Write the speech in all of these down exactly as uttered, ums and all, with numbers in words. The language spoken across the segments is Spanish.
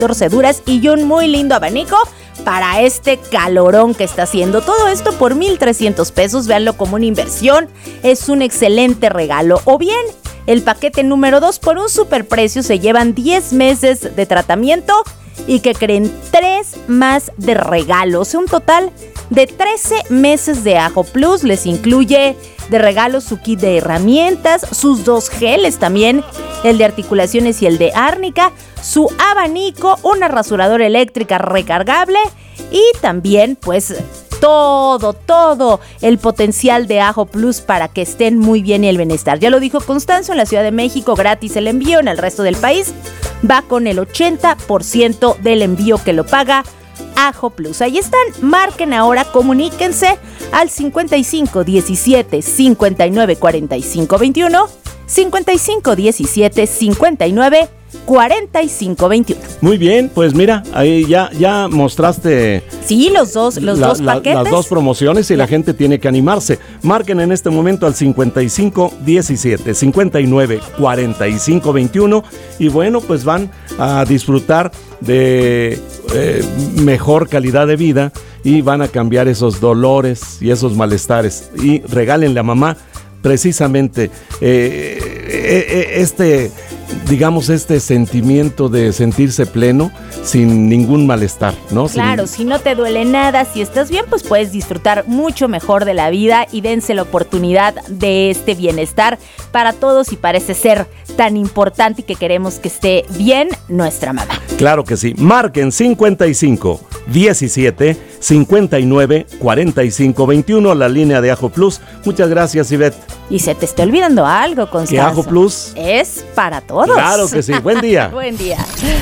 torceduras y un muy lindo abanico para este calorón que está haciendo. Todo esto por mil trescientos pesos, véanlo como una inversión, es un excelente regalo. O bien, el paquete número dos por un superprecio, se llevan diez meses de tratamiento y que creen tres más de regalos, un total de trece meses de Ajo Plus. Les incluye de regalo su kit de herramientas, sus dos geles también, el de articulaciones y el de árnica, su abanico, una rasuradora eléctrica recargable y también pues todo, todo el potencial de Ajo Plus para que estén muy bien y el bienestar. Ya lo dijo Constanzo, en la Ciudad de México gratis el envío, en el resto del país va con el ochenta por ciento del envío que lo paga Ajo Plus. Ahí están, marquen ahora, comuníquense al cincuenta y cinco diecisiete cincuenta y nueve cuarenta y cinco veintiuno, cincuenta y cinco diecisiete cincuenta y nueve cuarenta y cinco veintiuno. Muy bien, pues mira, ahí ya, ya mostraste. Sí, los dos, los la, dos la, paquetes. Las dos promociones y la gente tiene que animarse. Marquen en este momento al cincuenta y cinco diecisiete cincuenta y nueve cuarenta y cinco veintiuno y bueno, pues van a disfrutar de eh, mejor calidad de vida y van a cambiar esos dolores y esos malestares. Y regálenle a mamá precisamente eh, eh, este, digamos, este sentimiento de sentirse pleno sin ningún malestar, ¿no? Claro, sin... si no te duele nada, si estás bien, pues puedes disfrutar mucho mejor de la vida y dense la oportunidad de este bienestar para todos y parece ser tan importante y que queremos que esté bien nuestra mamá. Claro que sí. Marquen cincuenta y cinco diecisiete cincuenta y nueve cuarenta y cinco veintiuno, la línea de Ajo Plus. Muchas gracias, Ivette. Y se te está olvidando algo, Constanzo. ¿Que Ajo Plus es para todos? Claro que sí. Buen día. Buen día.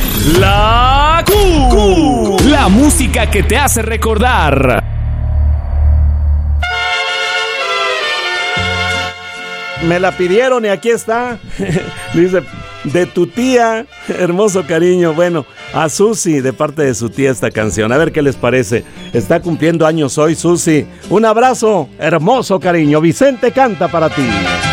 La Q, Q, la música que te hace recordar. Me la pidieron y aquí está. Dice, de tu tía, hermoso cariño. Bueno, a Susi, de parte de su tía, esta canción. A ver qué les parece. Está cumpliendo años hoy, Susi. Un abrazo, hermoso cariño. Vicente canta para ti.